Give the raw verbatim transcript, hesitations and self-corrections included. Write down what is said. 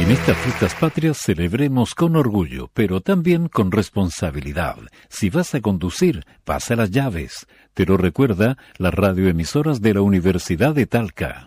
En estas fiestas patrias celebremos con orgullo, pero también con responsabilidad. Si vas a conducir, pasa las llaves. Te lo recuerda las radioemisoras de la Universidad de Talca.